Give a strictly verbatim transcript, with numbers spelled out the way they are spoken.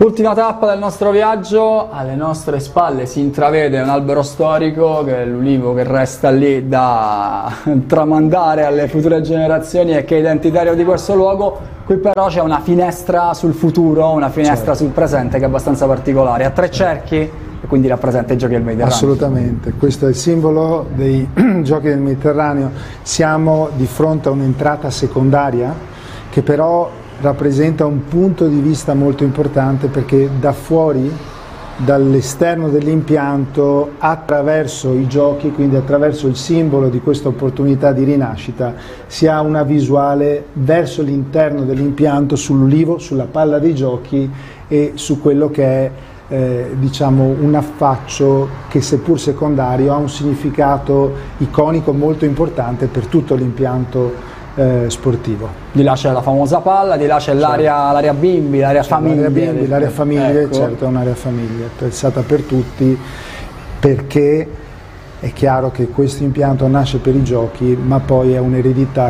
Ultima tappa del nostro viaggio, alle nostre spalle si intravede un albero storico che è l'ulivo che resta lì da tramandare alle future generazioni e che è identitario di questo luogo. Qui però c'è una finestra sul futuro, una finestra certo. sul presente che è abbastanza particolare, a tre cerchi e quindi rappresenta i Giochi del Mediterraneo. Assolutamente, questo è il simbolo dei Giochi del Mediterraneo. Siamo di fronte a un'entrata secondaria che però rappresenta un punto di vista molto importante, perché da fuori, dall'esterno dell'impianto, attraverso i giochi, quindi attraverso il simbolo di questa opportunità di rinascita, si ha una visuale verso l'interno dell'impianto, sull'ulivo, sulla palla dei giochi e su quello che è eh, diciamo un affaccio che, seppur secondario, ha un significato iconico molto importante per tutto l'impianto Eh, sportivo. Di là c'è la famosa palla, di là c'è l'area certo. bimbi, l'area famiglia. L'area famiglia, ecco. Certo, è un'area famiglia, pensata per tutti, perché è chiaro che questo impianto nasce per i giochi, ma poi è un'eredità